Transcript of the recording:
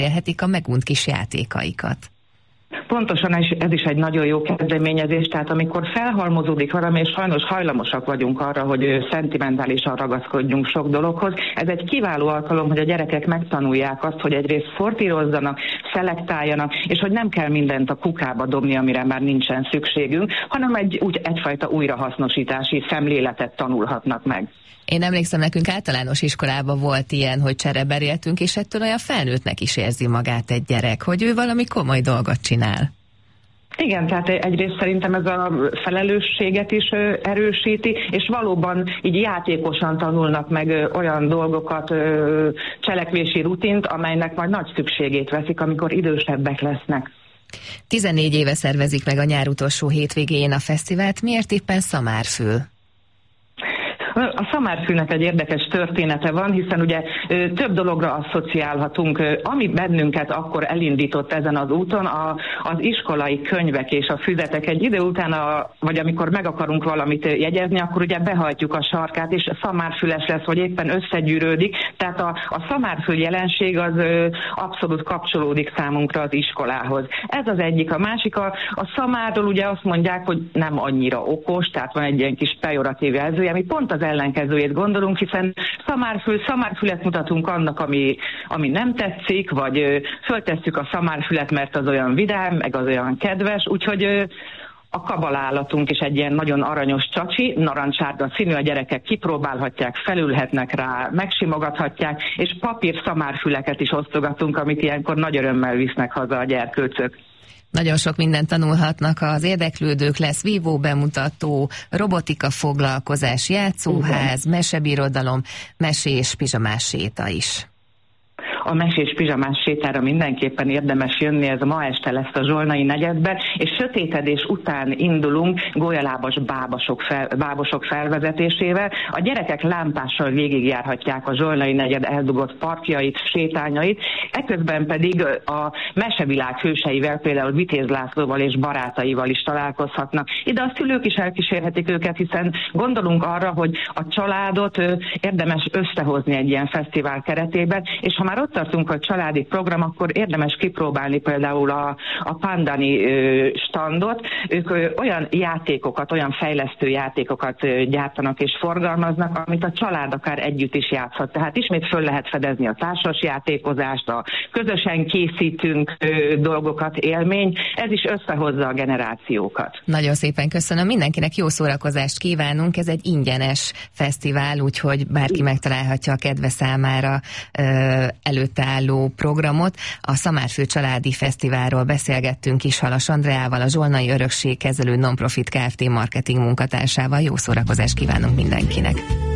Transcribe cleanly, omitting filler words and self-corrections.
élhetik a megunt kis játékaikat. Pontosan ez is egy nagyon jó kezdeményezés, tehát amikor felhalmozódik valami, és sajnos hajlamosak vagyunk arra, hogy szentimentálisan ragaszkodjunk sok dologhoz, ez egy kiváló alkalom, hogy a gyerekek megtanulják azt, hogy egyrészt szortírozzanak, szelektáljanak, és hogy nem kell mindent a kukába dobni, amire már nincsen szükségünk, hanem egyfajta újrahasznosítási szemléletet tanulhatnak meg. Én emlékszem, nekünk általános iskolában volt ilyen, hogy csereberéltünk, és ettől olyan felnőttnek is érzi magát egy gyerek, hogy ő valami komoly dolgot csinál. Igen, tehát egyrészt szerintem ez a felelősséget is erősíti, és valóban így játékosan tanulnak meg olyan dolgokat, cselekvési rutint, amelynek majd nagy szükségét veszik, amikor idősebbek lesznek. 14 éve szervezik meg a nyár utolsó hétvégén a fesztivált. Miért éppen Szamárfül? A Szamárfülnek egy érdekes története van, hiszen ugye több dologra asszociálhatunk. Ami bennünket akkor elindított ezen az úton, az iskolai könyvek és a füzetek. Egy idő után, vagy amikor meg akarunk valamit jegyezni, akkor ugye behajtjuk a sarkát, és szamárfüles lesz, vagy éppen összegyűrődik. Tehát a szamárfül jelenség az abszolút kapcsolódik számunkra az iskolához. Ez az egyik. A másik, a szamárról ugye azt mondják, hogy nem annyira okos, tehát van egy ilyen kis pejoratív jelzője, ami pont az ellenkezőjét gondolunk, hiszen szamárfület mutatunk annak, ami nem tetszik, vagy föltesszük a szamárfület, mert az olyan vidám, meg az olyan kedves, úgyhogy a kabalállatunk is egy ilyen nagyon aranyos csacsi, narancsárga színű, a gyerekek kipróbálhatják, felülhetnek rá, megsimogathatják, és papír szamárfüleket is osztogatunk, amit ilyenkor nagy örömmel visznek haza a gyerkőcök. Nagyon sok mindent tanulhatnak az érdeklődők, lesz vívó bemutató, robotika foglalkozás, játszóház, mesebirodalom, mesés pizsamás séta is. A mesés pizsamás sétára mindenképpen érdemes jönni, ez ma este lesz a Zsolnai negyedben, és sötétedés után indulunk gólyalábas bábosok felvezetésével. A gyerekek lámpással végigjárhatják a Zsolnai negyed eldugott parkjait, sétányait, eközben pedig a mesevilág hőseivel, például Vitéz Lászlóval és barátaival is találkozhatnak. Ide a szülők is elkísérhetik őket, hiszen gondolunk arra, hogy a családot érdemes összehozni egy ilyen fesztivál keretében, és ha már ott tartunk a családi program, akkor érdemes kipróbálni például a Pandani standot. Ők olyan játékokat, olyan fejlesztő játékokat gyártanak és forgalmaznak, amit a család akár együtt is játszhat. Tehát ismét föl lehet fedezni a társas játékozást, a közösen készítünk dolgokat, élmény. Ez is összehozza a generációkat. Nagyon szépen köszönöm. Mindenkinek jó szórakozást kívánunk. Ez egy ingyenes fesztivál, úgyhogy bárki megtalálhatja a kedve számára előtte álló programot. A Szamárfő Családi Fesztiválról beszélgettünk Kishalas Andreával, a Zsolnai Örökség Kezelő Nonprofit Kft. Marketing munkatársával. Jó szórakozást kívánunk mindenkinek!